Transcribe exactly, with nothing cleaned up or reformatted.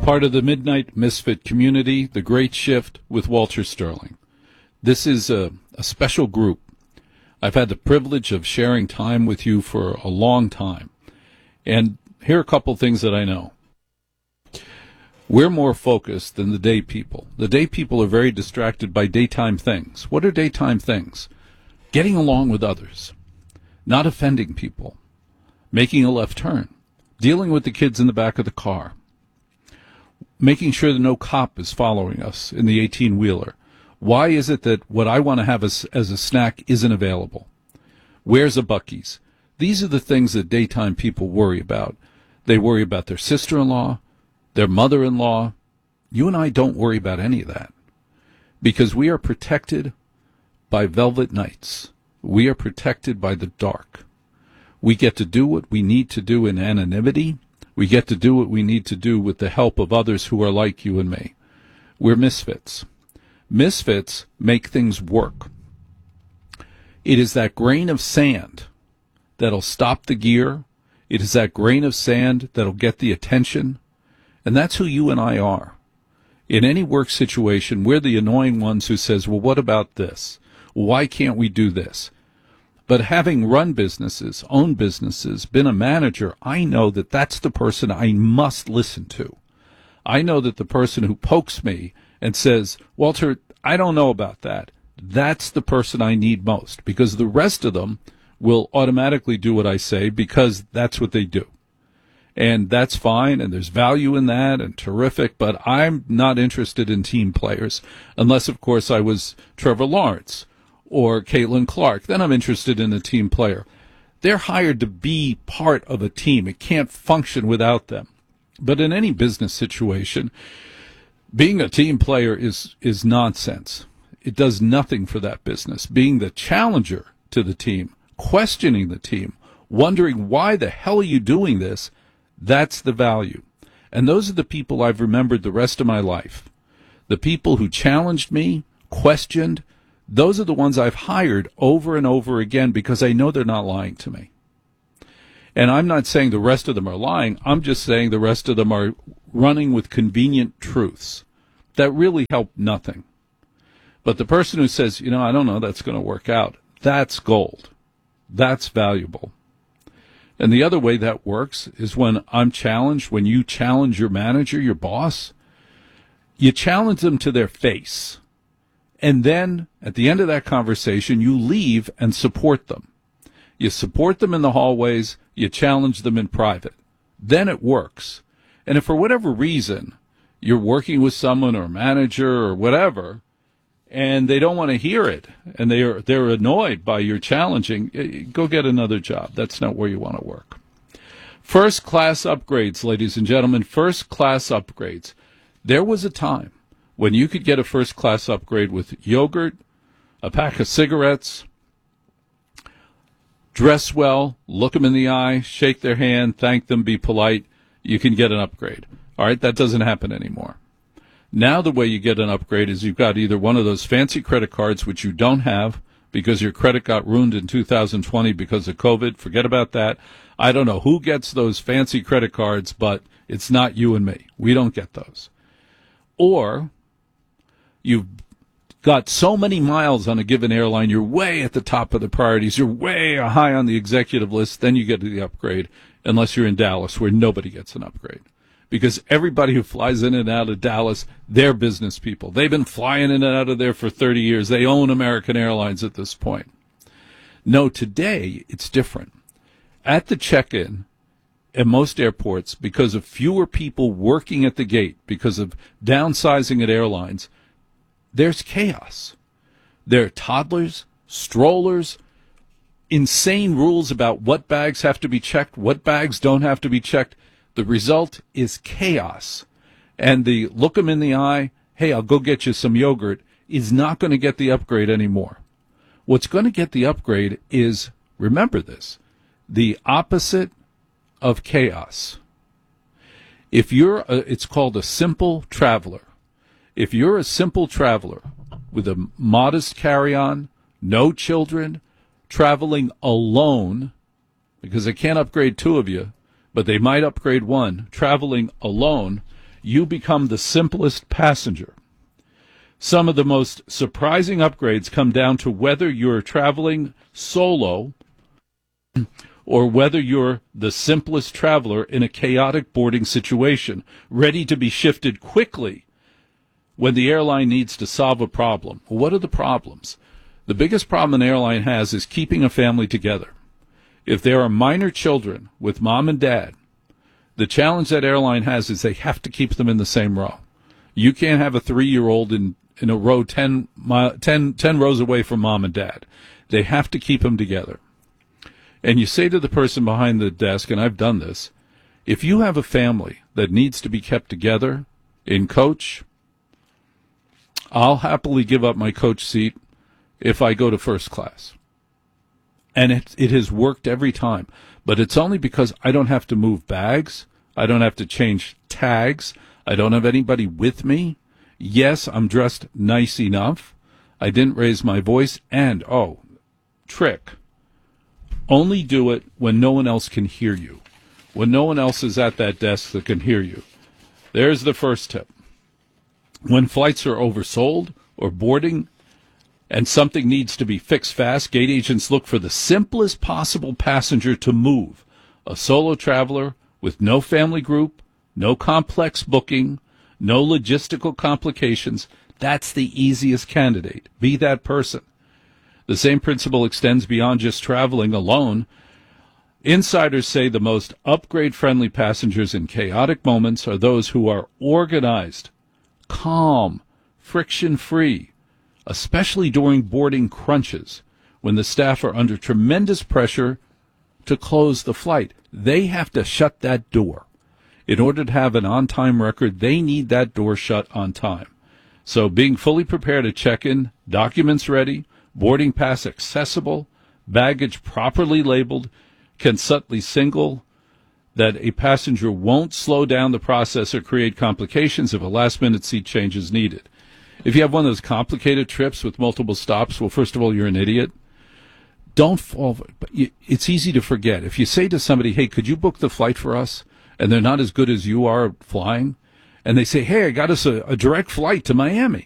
part of the Midnight Misfit community, The Great Shift with Walter Sterling. This is a, a special group. I've had the privilege of sharing time with you for a long time. And here are a couple things that I know. We're more focused than the day people. The day people are very distracted by daytime things. What are daytime things? Getting along with others, not offending people, making a left turn, dealing with the kids in the back of the car, making sure that no cop is following us in the eighteen-wheeler. Why is it that what I want to have as, as a snack isn't available? Where's a Buc-ee's? These are the things that daytime people worry about. They worry about their sister-in-law, their mother-in-law. You and I don't worry about any of that because we are protected by velvet nights. We are protected by the dark. We get to do what we need to do in anonymity. We get to do what we need to do with the help of others who are like you and me. We're misfits. Misfits make things work. It is that grain of sand that'll stop the gear. It is that grain of sand that'll get the attention. And that's who you and I are. In any work situation, we're the annoying ones who says, well, what about this? Why can't we do this? But having run businesses, owned businesses, been a manager, I know that that's the person I must listen to. I know that the person who pokes me and says, Walter, I don't know about that, that's the person I need most, because the rest of them will automatically do what I say because that's what they do. And that's fine, and there's value in that, and terrific, but I'm not interested in team players, unless, of course, I was Trevor Lawrence or Caitlin Clark. Then I'm interested in a team player. They're hired to be part of a team. It can't function without them. But in any business situation, being a team player is, is nonsense. It does nothing for that business. Being the challenger to the team, questioning the team, wondering why the hell are you doing this, that's the value. And those are the people I've remembered the rest of my life. The people who challenged me, questioned, those are the ones I've hired over and over again because I know they're not lying to me. And I'm not saying the rest of them are lying. I'm just saying the rest of them are running with convenient truths that really help nothing. But the person who says, you know, I don't know, that's going to work out, that's gold. That's valuable. And the other way that works is when I'm challenged, when you challenge your manager, your boss, you challenge them to their face. And then at the end of that conversation, you leave and support them. You support them in the hallways, you challenge them in private. Then it works. And if for whatever reason you're working with someone or a manager or whatever, and they don't want to hear it, and they are, they're annoyed by your challenging, go get another job. That's not where you want to work. First-class upgrades, ladies and gentlemen, first-class upgrades. There was a time when you could get a first-class upgrade with yogurt, a pack of cigarettes, dress well, look them in the eye, shake their hand, thank them, be polite. You can get an upgrade. All right, that doesn't happen anymore. Now the way you get an upgrade is you've got either one of those fancy credit cards, which you don't have because your credit got ruined in two thousand twenty because of COVID. Forget about that. I don't know who gets those fancy credit cards, but it's not you and me. We don't get those. Or you've got so many miles on a given airline, you're way at the top of the priorities, you're way high on the executive list, then you get the upgrade, unless you're in Dallas, where nobody gets an upgrade. Because everybody who flies in and out of Dallas, they're business people. They've been flying in and out of there for thirty years. They own American Airlines at this point. No, today it's different. At the check-in at most airports, because of fewer people working at the gate, because of downsizing at airlines, there's chaos. There are toddlers, strollers, insane rules about what bags have to be checked, what bags don't have to be checked. The result is chaos. And the look them in the eye, hey, I'll go get you some yogurt, is not going to get the upgrade anymore. What's going to get the upgrade is, remember this, the opposite of chaos. If you're, a, it's called a simple traveler. If you're a simple traveler with a modest carry-on, no children, traveling alone, because they can't upgrade two of you, but they might upgrade one, traveling alone, you become the simplest passenger. Some of the most surprising upgrades come down to whether you're traveling solo or whether you're the simplest traveler in a chaotic boarding situation, ready to be shifted quickly when the airline needs to solve a problem. What are the problems? The biggest problem an airline has is keeping a family together. If there are minor children with mom and dad, the challenge that airline has is they have to keep them in the same row. You can't have a three-year-old in, in a row ten, ten, ten rows away from mom and dad. They have to keep them together. And you say to the person behind the desk, and I've done this, if you have a family that needs to be kept together in coach, I'll happily give up my coach seat if I go to first class. And it, it has worked every time. But it's only because I don't have to move bags. I don't have to change tags. I don't have anybody with me. Yes, I'm dressed nice enough. I didn't raise my voice. And, oh, trick. Only do it when no one else can hear you. When no one else is at that desk that can hear you. There's the first tip. When flights are oversold or boarding and something needs to be fixed fast, gate agents look for the simplest possible passenger to move. A solo traveler with no family group, no complex booking, no logistical complications. That's the easiest candidate. Be that person. The same principle extends beyond just traveling alone. Insiders say the most upgrade-friendly passengers in chaotic moments are those who are organized, calm, friction-free, especially during boarding crunches when the staff are under tremendous pressure to close the flight. They have to shut that door. In order to have an on-time record, they need that door shut on time. So being fully prepared at check-in, documents ready, boarding pass accessible, baggage properly labeled, can subtly signal that a passenger won't slow down the process or create complications if a last-minute seat change is needed. If you have one of those complicated trips with multiple stops, well, first of all, you're an idiot. Don't fall. But it's easy to forget. If you say to somebody, hey, could you book the flight for us? And they're not as good as you are at flying. And they say, hey, I got us a, a direct flight to Miami.